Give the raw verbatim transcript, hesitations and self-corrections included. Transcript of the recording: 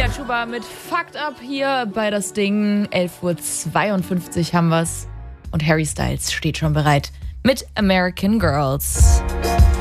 Robert Schuber mit Fucked Up hier bei das Ding. elf Uhr zweiundfünfzig haben wir's. Und Harry Styles steht schon bereit mit American Girls.